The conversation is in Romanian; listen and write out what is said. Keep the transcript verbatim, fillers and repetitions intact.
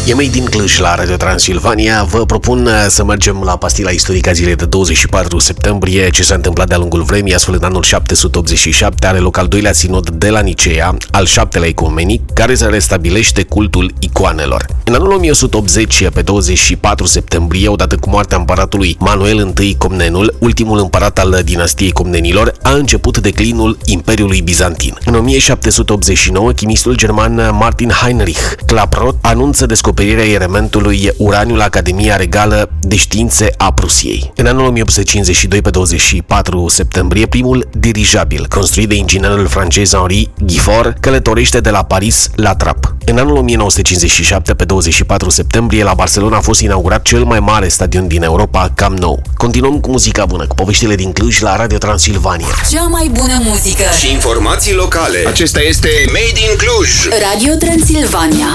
E Made in Cluj la Radio Transilvania. Vă propun să mergem la pastila istorică a zilei de douăzeci și patru septembrie. Ce s-a întâmplat de-a lungul vremii, astfel în anul șapte sute optzeci și șapte are loc al doilea sinod de la Nicea, al șaptelea ecumenic, care se restabilește cultul icoanelor. În anul o mie o sută optzeci, pe douăzeci și patru septembrie, odată cu moartea împăratului Manuel I Comnenul, ultimul împărat al dinastiei Comnenilor, a început declinul Imperiului Bizantin. În o mie șapte sute optzeci și nouă, chimistul german Martin Heinrich Klaproth anunță descoperirea elementului uraniu la Academia Regală de Științe a Prusiei. În anul o mie opt sute cincizeci și doi, pe douăzeci și patru septembrie, primul dirijabil, construit de inginerul francez Henri Gifford, călătorește de la Paris la Trap. În anul o mie nouă sute cincizeci și șapte, pe douăzeci și patru septembrie, la Barcelona a fost inaugurat cel mai mare stadion din Europa, Camp Nou. Continuăm cu muzica bună, cu poveștile din Cluj la Radio Transilvania. Cea mai bună muzică și informații locale. Acesta este Made in Cluj. Radio Transilvania.